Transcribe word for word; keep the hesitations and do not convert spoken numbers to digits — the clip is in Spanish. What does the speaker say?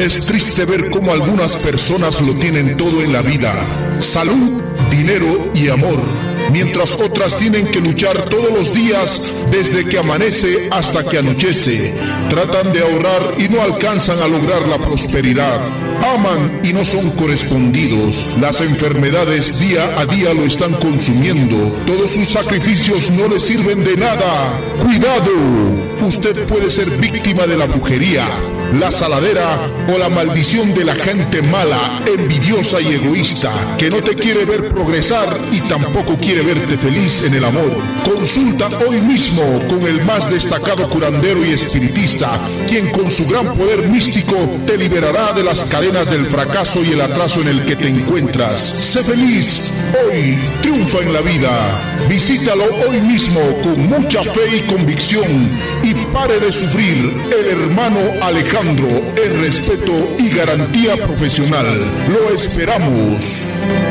Es triste ver cómo algunas personas lo tienen todo en la vida: salud, dinero y amor, mientras otras tienen que luchar todos los días desde que amanece hasta que anochece. Tratan de ahorrar y no alcanzan a lograr la prosperidad. Aman y no son correspondidos. Las enfermedades día a día lo están consumiendo. Todos sus sacrificios no le sirven de nada. ¡Cuidado! Usted puede ser víctima de la brujería, la saladera o la maldición de la gente mala, envidiosa y egoísta, que no te quiere ver progresar y tampoco quiere verte feliz en el amor. Consulta hoy mismo con el más destacado curandero y espiritista, quien con su gran poder místico te liberará de las cadenas del fracaso y el atraso en el que te encuentras. Sé feliz hoy, triunfa en la vida. Visítalo hoy mismo con mucha fe y convicción y pare de sufrir. El hermano Alejandro, el respeto y garantía profesional. Lo esperamos.